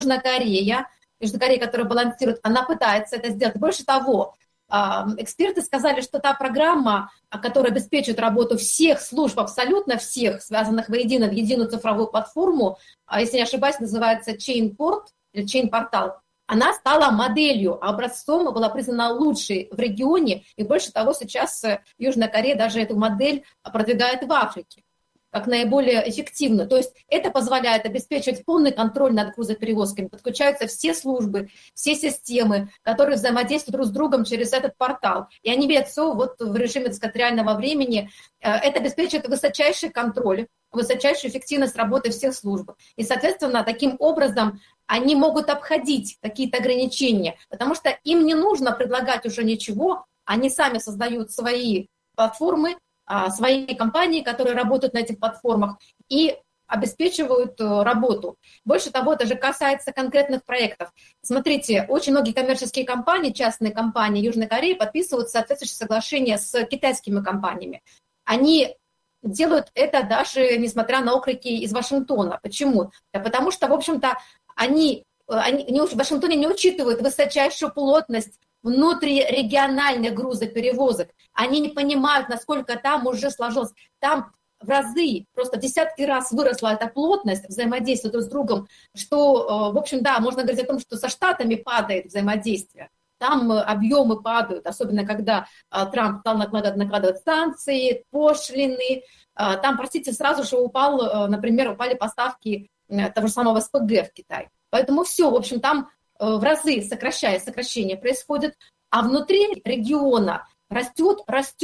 Южная Корея, которая балансирует, она пытается это сделать. Больше того, эксперты сказали, что та программа, которая обеспечивает работу всех служб, абсолютно всех, связанных воедино в единую цифровую платформу, если не ошибаюсь, называется Chainport или Chain-портал, она стала моделью, образцом, была признана лучшей в регионе, и больше того, сейчас Южная Корея даже эту модель продвигает в Африке как наиболее эффективно. То есть это позволяет обеспечивать полный контроль над грузоперевозками. Подключаются все службы, все системы, которые взаимодействуют друг с другом через этот портал. И они ведутся вот в режиме, так сказать, реального времени. Это обеспечивает высочайший контроль, высочайшую эффективность работы всех служб. И, соответственно, таким образом они могут обходить какие-то ограничения, потому что им не нужно предлагать уже ничего, они сами создают свои платформы, свои компании, которые работают на этих платформах, и обеспечивают работу. Больше того, это же касается конкретных проектов. Смотрите, очень многие коммерческие компании, частные компании Южной Кореи подписывают соответствующие соглашения с китайскими компаниями. Они делают это даже несмотря на окрики из Вашингтона. Почему? Да потому что, в общем-то, они в Вашингтоне не учитывают высочайшую плотность внутрирегиональных грузоперевозок. Они не понимают, насколько там уже сложилось. Там в разы, просто в десятки раз выросла эта плотность взаимодействия друг с другом, что, в общем, да, можно говорить о том, что со Штатами падает взаимодействие. Там объемы падают, особенно когда Трамп стал накладывать санкции, пошлины. Там, простите, сразу же упали поставки того же самого СПГ в Китай. Поэтому все, в общем, там в разы сокращение происходит, а внутри региона растет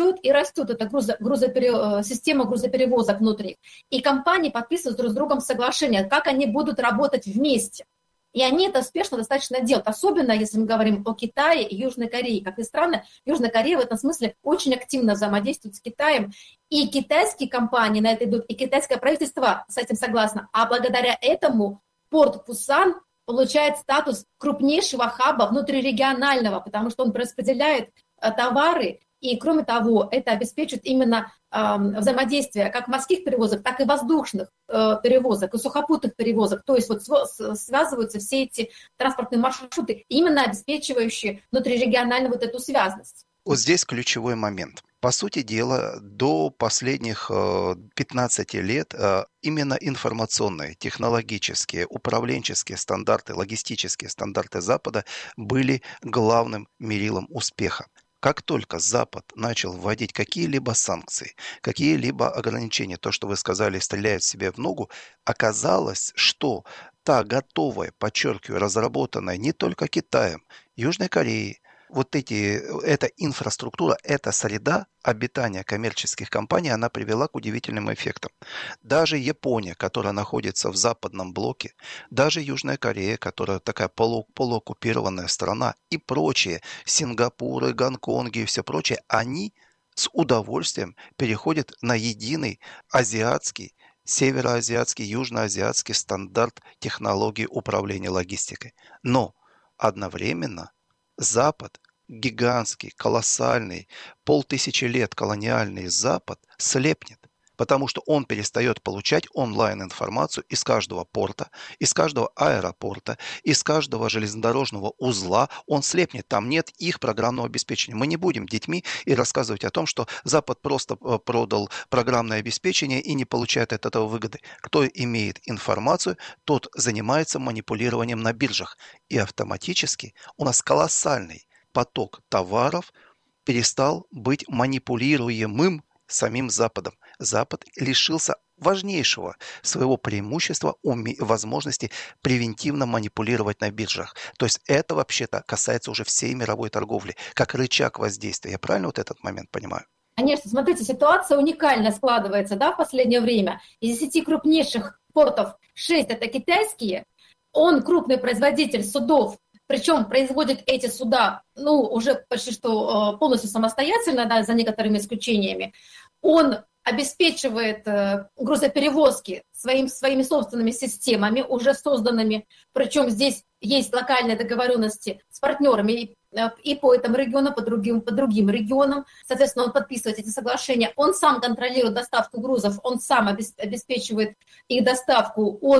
эта система грузоперевозок внутренних. И компании подписывают друг с другом соглашения, как они будут работать вместе. И они это успешно достаточно делают, особенно если мы говорим о Китае и Южной Корее. Как ни странно, Южная Корея в этом смысле очень активно взаимодействует с Китаем. И китайские компании на это идут, и китайское правительство с этим согласно. А благодаря этому порт Пусан получает статус крупнейшего хаба внутрирегионального, потому что он распределяет товары, и, кроме того, это обеспечивает именно взаимодействие как морских перевозок, так и воздушных перевозок, и сухопутных перевозок. То есть вот связываются все эти транспортные маршруты, именно обеспечивающие внутрирегиональную вот эту связность. Вот здесь ключевой момент. По сути дела, до последних 15 лет именно информационные, технологические, управленческие стандарты, логистические стандарты Запада были главным мерилом успеха. Как только Запад начал вводить какие-либо санкции, какие-либо ограничения, то, что вы сказали, стреляет себе в ногу, оказалось, что та готовая, подчеркиваю, разработанная не только Китаем, Южной Кореей, эта инфраструктура, эта среда обитания коммерческих компаний, она привела к удивительным эффектам. Даже Япония, которая находится в западном блоке, даже Южная Корея, которая такая полуоккупированная страна, и прочие, Сингапуры, Гонконги и все прочее, они с удовольствием переходят на единый азиатский, североазиатский, южноазиатский стандарт технологий управления логистикой. Но одновременно Запад, гигантский, колоссальный, 5000 лет колониальный Запад слепнет, потому что он перестает получать онлайн-информацию из каждого порта, из каждого аэропорта, из каждого железнодорожного узла. Он слепнет, там нет их программного обеспечения. Мы не будем детьми и рассказывать о том, что Запад просто продал программное обеспечение и не получает от этого выгоды. Кто имеет информацию, тот занимается манипулированием на биржах. И автоматически у нас колоссальный поток товаров перестал быть манипулируемым самим Западом. Запад лишился важнейшего своего преимущества, возможности превентивно манипулировать на биржах. То есть это вообще-то касается уже всей мировой торговли, как рычаг воздействия. Я правильно вот этот момент понимаю? Конечно, смотрите, ситуация уникально складывается, да, в последнее время. Из 10 крупнейших портов 6 это китайские. Он крупный производитель судов, причем производит эти суда, уже почти что полностью самостоятельно, да, за некоторыми исключениями. Он обеспечивает грузоперевозки своими собственными системами, уже созданными. Причем здесь есть локальные договоренности с партнерами и по этому региону, по другим регионам. Соответственно, он подписывает эти соглашения. Он сам контролирует доставку грузов, он сам обеспечивает их доставку, он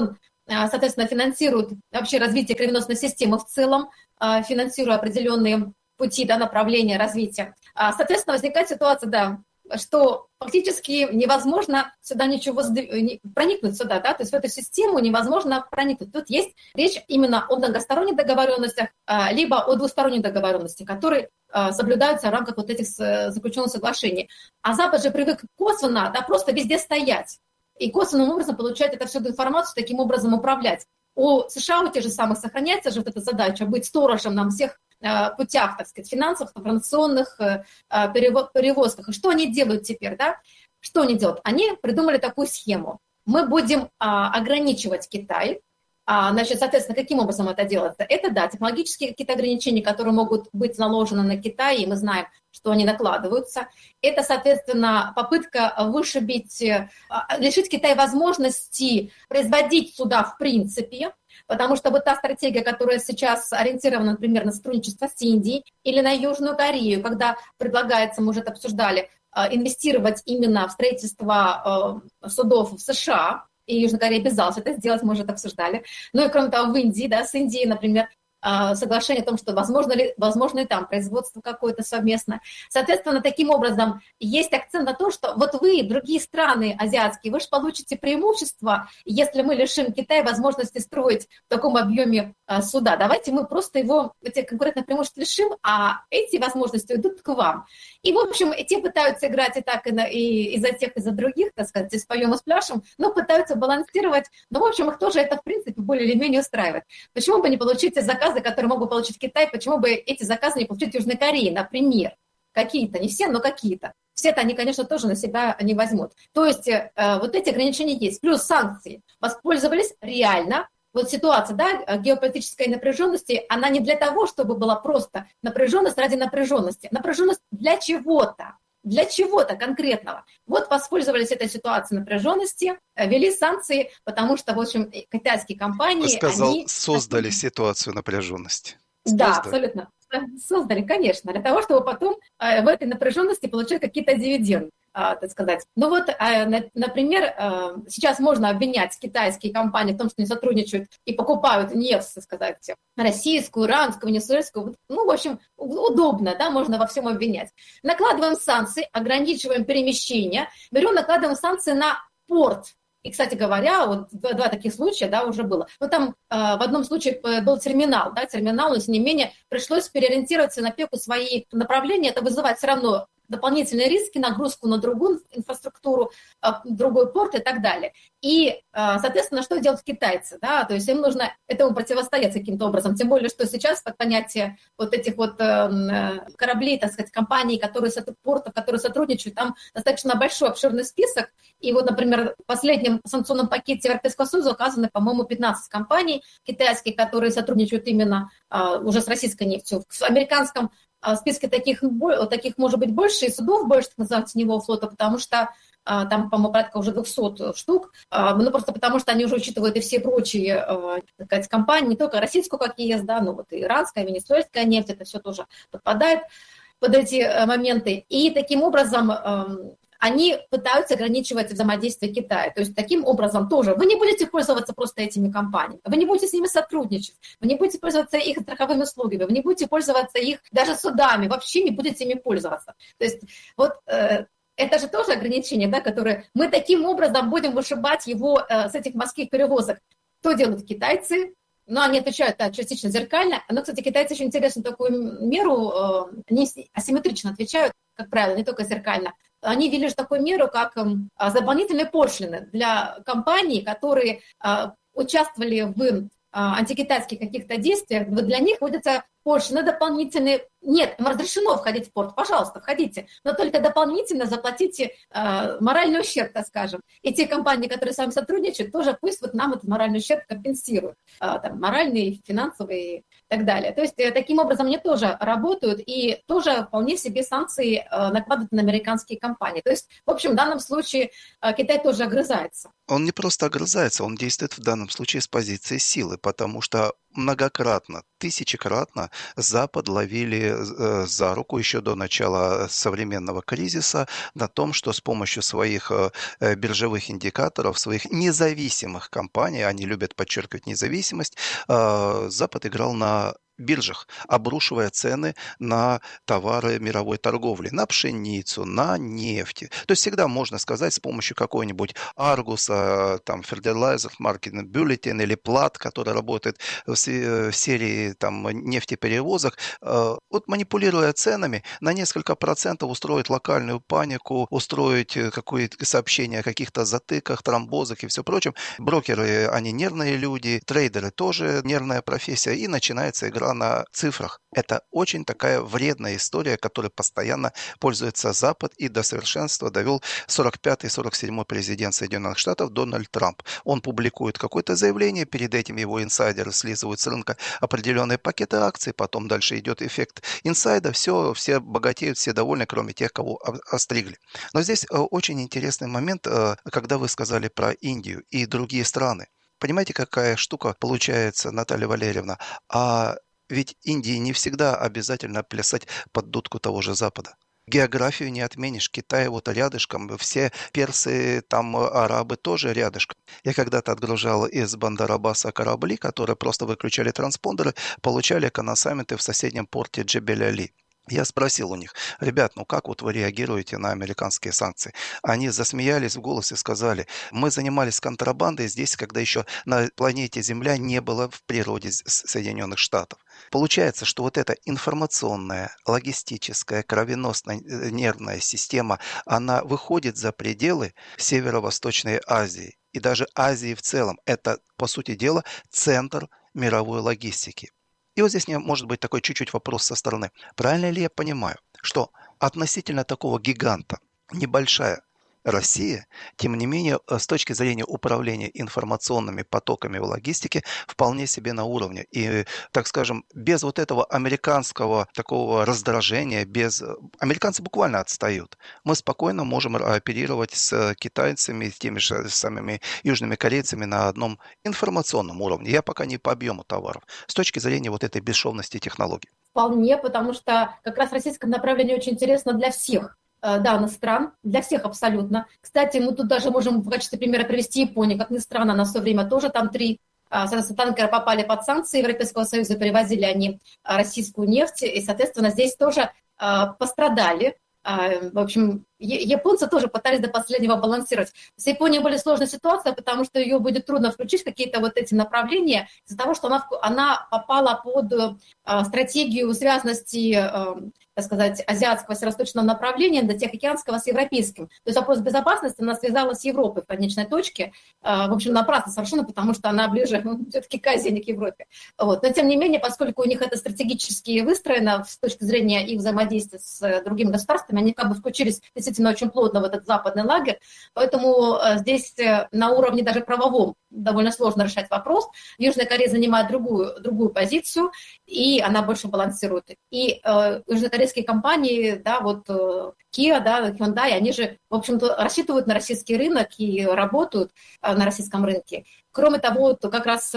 соответственно, финансируют вообще развитие кровеносной системы в целом, финансируя определенные пути, да, направления развития. Соответственно, возникает ситуация, да, что фактически невозможно сюда ничего проникнуть сюда, да, то есть в эту систему невозможно проникнуть. Тут есть речь именно о многосторонних договоренностях, либо о двусторонних договоренностях, которые соблюдаются в рамках вот этих заключенных соглашений. А Запад же привык косвенно, да, просто везде стоять и косвенным образом получать эту всю информацию, таким образом управлять. У США, у тех же самых, сохраняется же вот эта задача быть сторожем на всех путях, так сказать, финансовых, информационных перевозках. И что они делают теперь, да? Что они делают? Они придумали такую схему. Мы будем ограничивать Китай. Значит, соответственно, каким образом это делается? Это, да, технологические какие-то ограничения, которые могут быть наложены на Китай, и мы знаем, что они накладываются. Это, соответственно, попытка вышибить, лишить Китая возможности производить сюда в принципе, потому что вот та стратегия, которая сейчас ориентирована, например, на сотрудничество с Индией или на Южную Корею, когда предлагается, мы уже это обсуждали, инвестировать именно в строительство судов в США, и Южная Корея обязалась это сделать, мы уже это обсуждали. Ну и кроме того, в Индии, да, с Индией, например, соглашение о том, что возможно ли там производство какое-то совместное. Соответственно, таким образом есть акцент на то, что вот вы, другие страны азиатские, вы же получите преимущество, если мы лишим Китая возможности строить в таком объеме суда. Давайте мы просто его, эти конкурентные преимущества лишим, а эти возможности идут к вам. И, в общем, те пытаются играть и так, и за тех, и за других, так сказать, и споем, и спляшем, но пытаются балансировать. Но, в общем, их тоже это, в принципе, более или менее устраивает. Почему бы не получить те заказы, которые могут получить Китай, почему бы эти заказы не получить Южной Кореи, например? Какие-то, не все, но какие-то. Все-то они, конечно, тоже на себя не возьмут. То есть вот эти ограничения есть. Плюс санкции. Воспользовались реально. Вот ситуация, да, геополитической напряженности, она не для того, чтобы была просто напряженность ради напряженности. Напряженность для чего-то конкретного. Вот воспользовались этой ситуацией напряженности, ввели санкции, потому что, в общем, китайские компании... Вы сказал, создали ситуацию напряженности. Да, абсолютно. Создали, конечно, для того, чтобы потом в этой напряженности получать какие-то дивиденды, так сказать. Ну вот, например, сейчас можно обвинять китайские компании в том, что они сотрудничают и покупают нефть, так сказать, российскую, иранскую, венесуэльскую. Ну, в общем, удобно, да, можно во всем обвинять. Накладываем санкции, ограничиваем перемещение, накладываем санкции на порт. И, кстати говоря, вот два таких случая, да, уже было. Но там в одном случае был терминал, но тем не менее пришлось переориентироваться на опеку свои направления. Это вызывает все равно дополнительные риски, нагрузку на другую инфраструктуру, другой порт и так далее. И, соответственно, что делают китайцы? Да? То есть им нужно этому противостоять каким-то образом. Тем более, что сейчас под понятие вот этих вот кораблей, так сказать, компаний, портов, которые сотрудничают, там достаточно большой, обширный список. И вот, например, в последнем санкционном пакете Европейского Союза указаны, по-моему, 15 компаний китайских, которые сотрудничают именно уже с российской нефтью. В американском списке таких может быть больше, и судов больше, так называемого теневого флота, потому что там, по-моему, порядка уже 200 штук, ну, просто потому что они уже учитывают и все прочие, так сказать, компании, не только российскую, как ЕС, да, но вот и иранская, венесуэльская нефть, это все тоже подпадает под эти моменты. И таким образом они пытаются ограничивать взаимодействие Китая. То есть таким образом тоже вы не будете пользоваться просто этими компаниями, вы не будете с ними сотрудничать, вы не будете пользоваться их страховыми услугами, вы не будете пользоваться их даже судами, вообще не будете ими пользоваться. То есть вот это же тоже ограничение, да, которое мы таким образом будем вышибать его с этих морских перевозок. Что делают китайцы? Ну, они отвечают частично зеркально. Но, кстати, китайцы очень интересную такую меру, они асимметрично отвечают, как правило, не только зеркально. Они ввели же такую меру, как дополнительные пошлины для компаний, которые участвовали в антикитайских каких-то действиях. Для них вводятся пошлины дополнительные. Нет, им разрешено входить в порт, пожалуйста, входите, но только дополнительно заплатите моральный ущерб, так скажем. И те компании, которые с вами сотрудничают, тоже пусть вот нам этот моральный ущерб компенсируют, там, моральный, финансовый и так далее. То есть таким образом они тоже работают и тоже вполне себе санкции накладывают на американские компании. То есть, в общем, в данном случае Китай тоже огрызается. Он не просто огрызается, он действует в данном случае с позиции силы, потому что многократно, тысячекратно Запад ловили за руку еще до начала современного кризиса на том, что с помощью своих биржевых индикаторов, своих независимых компаний, они любят подчеркивать независимость, Запад играл на биржах, обрушивая цены на товары мировой торговли, на пшеницу, на нефть. То есть всегда можно сказать с помощью какой-нибудь Аргуса, там, Fertilizer Market Bulletin или Плат, который работает в серии там, нефтеперевозок, вот манипулируя ценами, на несколько процентов устроить локальную панику, устроить какое-то сообщение о каких-то затыках, тромбозах и все прочем. Брокеры, они нервные люди, трейдеры тоже нервная профессия, и начинается игра на цифрах. Это очень такая вредная история, которой постоянно пользуется Запад и до совершенства довел 45-й, 47-й президент Соединенных Штатов Дональд Трамп. Он публикует какое-то заявление, перед этим его инсайдеры слизывают с рынка определенные пакеты акций, потом дальше идет эффект инсайда, все богатеют, все довольны, кроме тех, кого остригли. Но здесь очень интересный момент, когда вы сказали про Индию и другие страны. Понимаете, какая штука получается, Наталья Валерьевна? Ведь Индии не всегда обязательно плясать под дудку того же Запада. Географию не отменишь. Китай вот рядышком, все персы, там арабы тоже рядышком. Я когда-то отгружал из Бандар-Аббаса корабли, которые просто выключали транспондеры, получали коносаменты в соседнем порте Джебель-Али. Я спросил у них: ребят, ну как вот вы реагируете на американские санкции? Они засмеялись в голос и сказали: мы занимались контрабандой здесь, когда еще на планете Земля не было в природе Соединенных Штатов. Получается, что вот эта информационная, логистическая, кровеносная нервная система, она выходит за пределы Северо-Восточной Азии и даже Азии в целом. Это, по сути дела, центр мировой логистики. И вот здесь может быть такой чуть-чуть вопрос со стороны. Правильно ли я понимаю, что относительно такого гиганта небольшая Россия, тем не менее, с точки зрения управления информационными потоками в логистике, вполне себе на уровне. И, так скажем, без вот этого американского такого раздражения, американцы буквально отстают. Мы спокойно можем оперировать с китайцами, с теми же самыми южными корейцами на одном информационном уровне. Я пока не по объему товаров. С точки зрения вот этой бесшовности технологий. Вполне, потому что как раз российское направление очень интересно для всех данных стран, для всех абсолютно. Кстати, мы тут даже можем в качестве примера привести Японию. Как ни странно, она в свое время тоже там 3 танкера попали под санкции Европейского Союза, перевозили они российскую нефть, и, соответственно, здесь тоже пострадали. В общем, японцы тоже пытались до последнего балансировать. С Японией были сложная ситуация, потому что ее будет трудно включить в какие-то вот эти направления из-за того, что она попала под стратегию связанности, так сказать, азиатского северо-восточного направления до Тихоокеанского с европейским. То есть вопрос безопасности она связала с Европой в конечной точке. В общем, напрасно совершенно, потому что она ближе все-таки к Азии, а не к Европе. Вот. Но тем не менее, поскольку у них это стратегически выстроено с точки зрения их взаимодействия с другими государствами, они как бы включились действительно очень плотно в этот западный лагерь, поэтому здесь на уровне даже правовом довольно сложно решать вопрос. Южная Корея занимает другую позицию, и она больше балансирует. И южнокорейские компании, да, вот Kia, да, Hyundai, они же, в общем-то, рассчитывают на российский рынок и работают на российском рынке. Кроме того, то как раз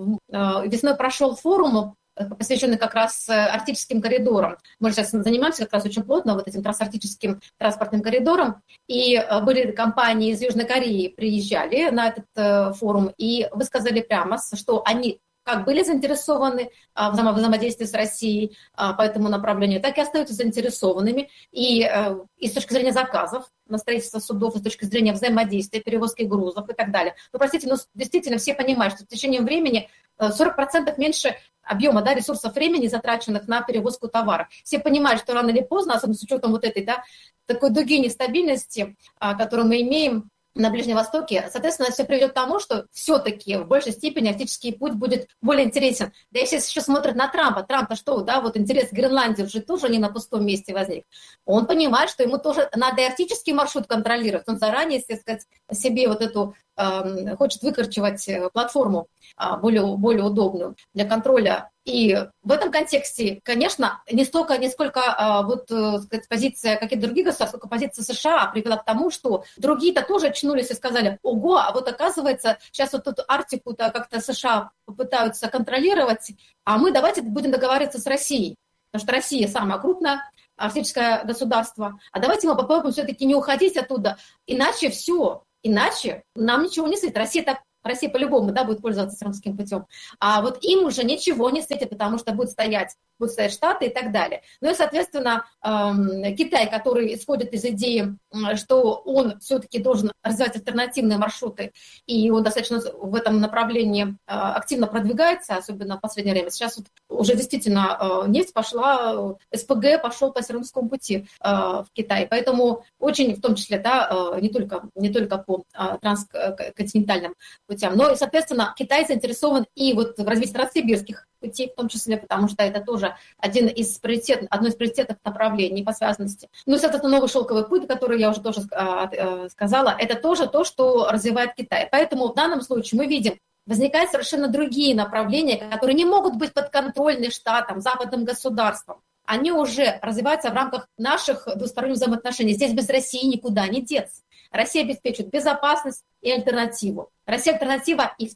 весной прошел форум, посвященный как раз арктическим коридорам. Мы сейчас занимаемся как раз очень плотно вот этим трансарктическим транспортным коридором, и были компании из Южной Кореи, приезжали на этот форум и высказали прямо, что они как были заинтересованы в взаимодействии с Россией по этому направлению, так и остаются заинтересованными. И с точки зрения заказов на строительство судов, и с точки зрения взаимодействия, перевозки грузов и так далее. Ну, простите, но действительно все понимают, что в течение времени 40% меньше объема, да, ресурсов времени, затраченных на перевозку товара. Все понимают, что рано или поздно, особенно с учетом вот этой, да, такой дуги нестабильности, которую мы имеем на Ближнем Востоке, соответственно, все приведет к тому, что все-таки в большей степени арктический путь будет более интересен. Да если еще смотрят на Трампа, Трамп-то что, да, вот интерес к Гренландии уже тоже не на пустом месте возник. Он понимает, что ему тоже надо и арктический маршрут контролировать. Он заранее, так сказать, себе вот эту хочет выкорчевать платформу более удобную для контроля. И в этом контексте, конечно, не сколько позиция каких-то других государств, сколько позиция США привела к тому, что другие-то тоже очнулись и сказали: ого, а вот оказывается, сейчас вот тут Арктику-то как-то США попытаются контролировать, а мы давайте будем договариваться с Россией, потому что Россия самая крупная арктическое государство, а давайте мы попробуем все-таки не уходить оттуда, иначе нам ничего не светит. Россия по-любому, да, будет пользоваться Сиамским путем. А вот им уже ничего не светит, потому что будут стоять Штаты и так далее. Ну и, соответственно, Китай, который исходит из идеи, что он все-таки должен развивать альтернативные маршруты, и он достаточно в этом направлении активно продвигается, особенно в последнее время. Сейчас вот уже действительно нефть пошла, СПГ пошел по Сиамскому пути в Китай. Поэтому очень, в том числе, да, не только по трансконтинентальным путям, но и, соответственно, Китай заинтересован и вот в развитии транссибирских путей, в том числе, потому что это тоже одно из приоритетных направлений по связанности. Ну и, соответственно, новый шелковый путь, который я уже тоже сказала, это тоже то, что развивает Китай. Поэтому в данном случае мы видим, возникают совершенно другие направления, которые не могут быть подконтрольны штатам, западным государствам. Они уже развиваются в рамках наших двусторонних взаимоотношений. Здесь без России никуда не деться. Россия обеспечивает безопасность и альтернативу. Россия альтернатива и в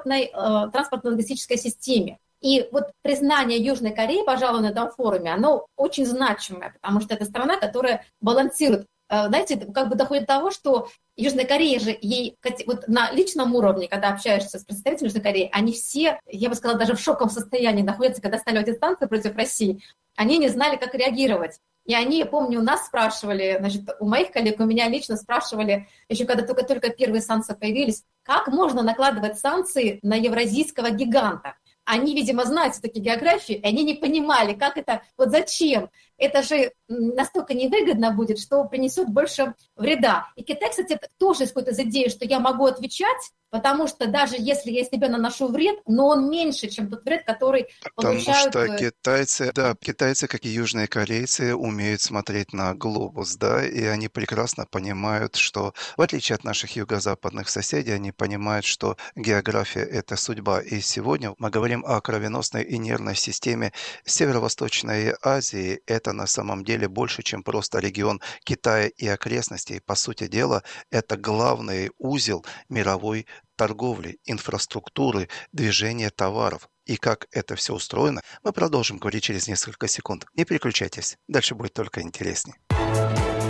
транспортно-логистической системе. И вот признание Южной Кореи, пожалуй, на этом форуме, оно очень значимое, потому что это страна, которая балансирует. Знаете, как бы доходит до того, что Южная Корея же, ей вот на личном уровне, когда общаешься с представителями Южной Кореи, они все, я бы сказала, даже в шоковом состоянии находятся, когда стали эти санкции против России. Они не знали, как реагировать. И они, помню, у нас спрашивали, значит, у моих коллег, у меня лично спрашивали, еще когда только первые санкции появились, как можно накладывать санкции на евразийского гиганта. Они, видимо, знают все-таки географию, и они не понимали, как это, вот зачем. Это же настолько невыгодно будет, что принесет больше вреда. И Китай, кстати, тоже исходит из идеи, что я могу отвечать, потому что даже если я себе наношу вред, но он меньше, чем тот вред, который получают... Потому что китайцы, как и южные корейцы, умеют смотреть на глобус, да, и они прекрасно понимают, что, в отличие от наших юго-западных соседей, они понимают, что география – это судьба. И сегодня мы говорим о кровеносной и нервной системе Северо-Восточной Азии. Это на самом деле больше, чем просто регион Китая и окрестностей. По сути дела, это главный узел мировой торговли, инфраструктуры, движения товаров. И как это все устроено, мы продолжим говорить через несколько секунд. Не переключайтесь, дальше будет только интереснее.